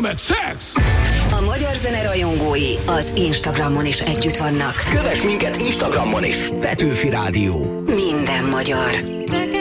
meg szex! A magyar zene rajongói az Instagramon is együtt vannak. Kövess minket Instagramon is. Petőfi Rádió. Minden magyar.